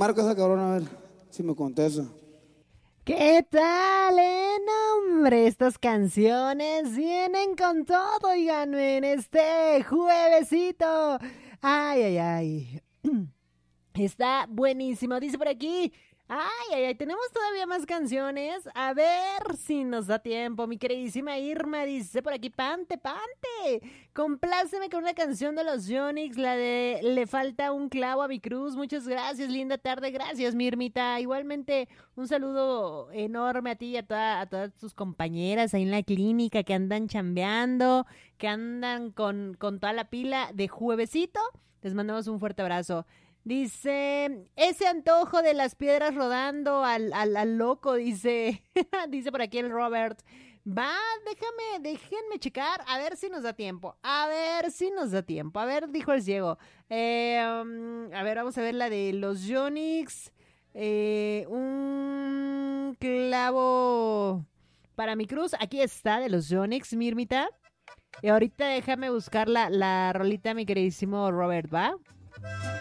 marco a esa cabrona a ver si me contesta. ¿Qué tal, hombre? Estas canciones vienen con todo, oigan, en este juevesito. Ay, ay, ay. Está buenísimo. Dice por aquí. Ay, ay, ay, tenemos todavía más canciones. A ver si nos da tiempo. Mi queridísima Irma dice por aquí, Pante, Pante. Compláceme con una canción de los Yonix, la de Le falta un clavo a mi cruz. Muchas gracias, linda tarde. Gracias, mi Irmita. Igualmente, un saludo enorme a ti y a todas tus compañeras ahí en la clínica que andan chambeando, que andan con toda la pila de juevesito. Les mandamos un fuerte abrazo. Dice, ese antojo de las piedras rodando al loco, dice, dice por aquí el Robert. Va, déjenme checar, a ver si nos da tiempo, a ver si nos da tiempo, a ver, dijo el ciego. A ver, vamos a ver la de los Yonix. Un clavo para mi cruz, aquí está, de los Yonix, Mirmita. Y ahorita déjame buscar la rolita, mi queridísimo Robert, ¿va?